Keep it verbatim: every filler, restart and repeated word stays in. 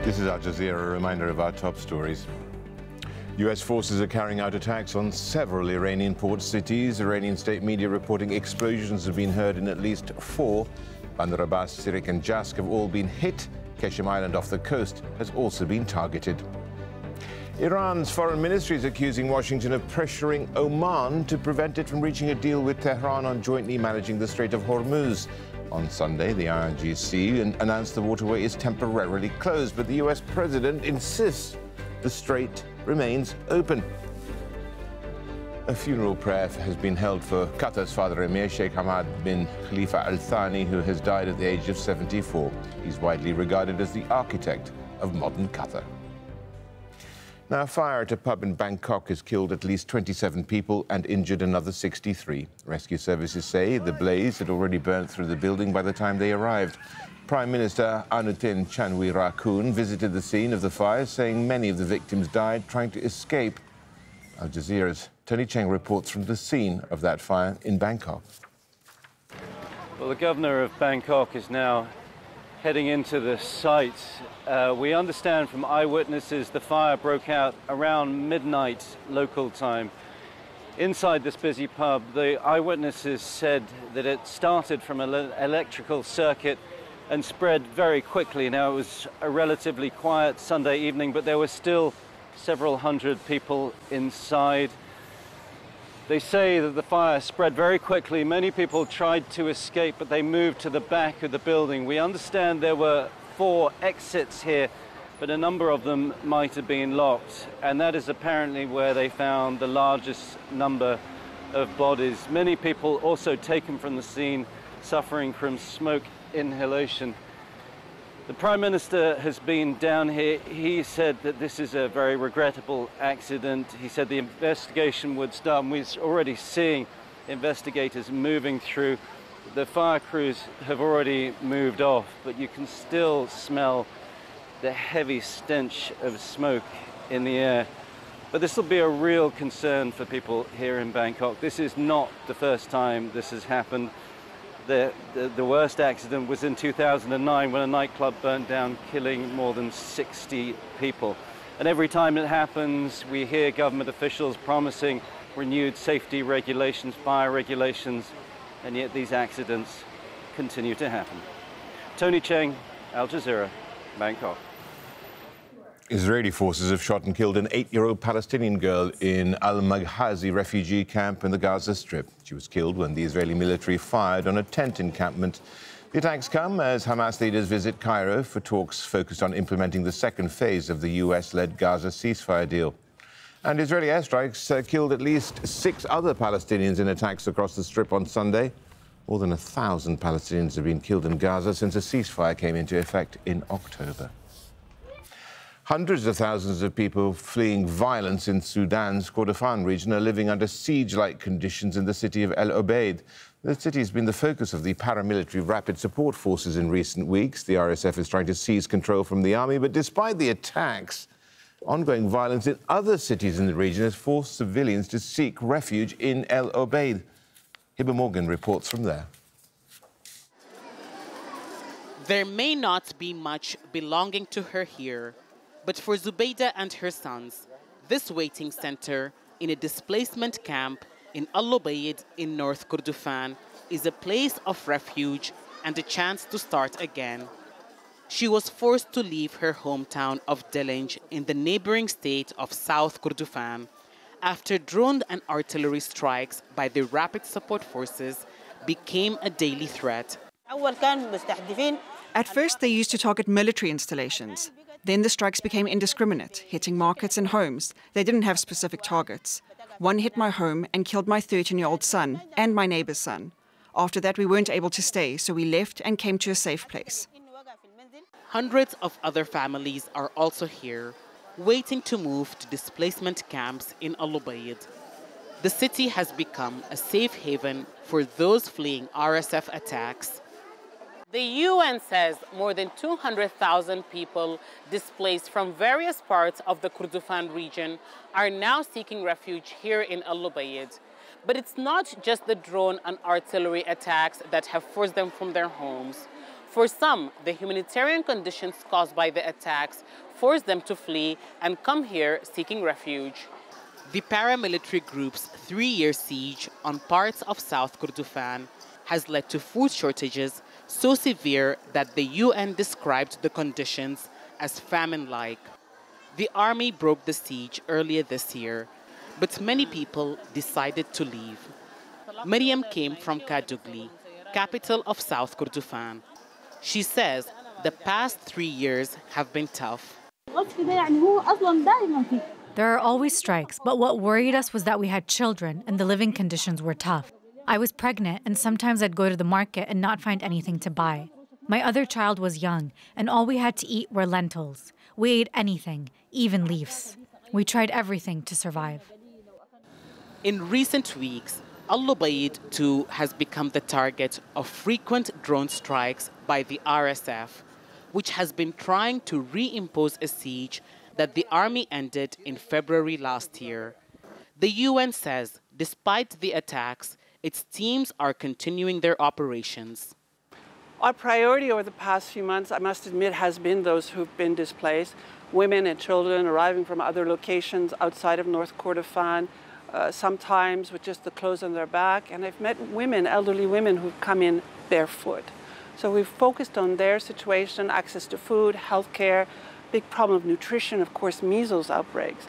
This is Al Jazeera, a reminder of our top stories. U S forces are carrying out attacks on several Iranian port cities. Iranian state media reporting explosions have been heard in at least four. Bandar Abbas, Sirik and Jask have all been hit. Qeshm Island off the coast has also been targeted. Iran's foreign ministry is accusing Washington of pressuring Oman to prevent it from reaching a deal with Tehran on jointly managing the Strait of Hormuz. On Sunday, the I R G C announced the waterway is temporarily closed, but the U S president insists the strait remains open. A funeral prayer has been held for Qatar's father Emir Sheikh Hamad bin Khalifa Al Thani, who has died at the age of seventy-four. He's widely regarded as the architect of modern Qatar. Now, a fire at a pub in Bangkok has killed at least twenty-seven people and injured another sixty-three. Rescue services say the blaze had already burnt through the building by the time they arrived. Prime Minister Anutin Chanwirakul visited the scene of the fire, saying many of the victims died trying to escape. Al Jazeera's Tony Cheng reports from the scene of that fire in Bangkok. Well, the governor of Bangkok is now heading into the site. Uh, we understand from eyewitnesses the fire broke out around midnight local time. Inside this busy pub, the eyewitnesses said that it started from an electrical circuit and spread very quickly. Now, it was a relatively quiet Sunday evening, but there were still several hundred people inside. They say that the fire spread very quickly. Many people tried to escape, but they moved to the back of the building. We understand there were four exits here, but a number of them might have been locked. And that is apparently where they found the largest number of bodies. Many people also taken from the scene, suffering from smoke inhalation. The Prime Minister has been down here. He said that this is a very regrettable accident. He said the investigation would start. We're already seeing investigators moving through. The fire crews have already moved off, but you can still smell the heavy stench of smoke in the air. But this will be a real concern for people here in Bangkok. This is not the first time this has happened. The, the, the worst accident was in two thousand nine when a nightclub burnt down, killing more than sixty people. And every time it happens, we hear government officials promising renewed safety regulations, fire regulations, and yet these accidents continue to happen. Tony Cheng, Al Jazeera, Bangkok. Israeli forces have shot and killed an eight-year-old Palestinian girl in Al-Maghazi refugee camp in the Gaza Strip. She was killed when the Israeli military fired on a tent encampment. The attacks come as Hamas leaders visit Cairo for talks focused on implementing the second phase of the U S-led Gaza ceasefire deal. And Israeli airstrikes uh, killed at least six other Palestinians in attacks across the Strip on Sunday. More than a thousand Palestinians have been killed in Gaza since a ceasefire came into effect in October. Hundreds of thousands of people fleeing violence in Sudan's Kordofan region are living under siege-like conditions in the city of El Obeid. The city has been the focus of the paramilitary rapid support forces in recent weeks. The R S F is trying to seize control from the army, but despite the attacks, ongoing violence in other cities in the region has forced civilians to seek refuge in El Obeid. Hiba Morgan reports from there. There may not be much belonging to her here, but for Zubaydah and her sons, this waiting center in a displacement camp in Al Obeid in North Kordofan is a place of refuge and a chance to start again. She was forced to leave her hometown of Delenj in the neighboring state of South Kordofan after drone and artillery strikes by the rapid support forces became a daily threat. At first, they used to target military installations. Then the strikes became indiscriminate, hitting markets and homes. They didn't have specific targets. One hit my home and killed my thirteen-year-old son and my neighbor's son. After that, we weren't able to stay, so we left and came to a safe place. Hundreds of other families are also here, waiting to move to displacement camps in Al Obeid. The city has become a safe haven for those fleeing R S F attacks. The U N says more than two hundred thousand people displaced from various parts of the Kordofan region are now seeking refuge here in Al Obeid. But it's not just the drone and artillery attacks that have forced them from their homes. For some, the humanitarian conditions caused by the attacks forced them to flee and come here seeking refuge. The paramilitary group's three-year siege on parts of South Kordofan has led to food shortages so severe that the U N described the conditions as famine-like. The army broke the siege earlier this year, but many people decided to leave. Miriam came from Kadugli, capital of South Kordofan. She says the past three years have been tough. There are always strikes, but what worried us was that we had children and the living conditions were tough. I was pregnant, and sometimes I'd go to the market and not find anything to buy. My other child was young, and all we had to eat were lentils. We ate anything, even leaves. We tried everything to survive. In recent weeks, Al-Lubaid too has become the target of frequent drone strikes by the R S F, which has been trying to reimpose a siege that the army ended in February last year. The U N says, despite the attacks, its teams are continuing their operations. Our priority over the past few months, I must admit, has been those who've been displaced, women and children arriving from other locations outside of North Kordofan, uh, sometimes with just the clothes on their back. And I've met women, elderly women, who've come in barefoot. So we've focused on their situation, access to food, health care, big problem of nutrition, of course, measles outbreaks.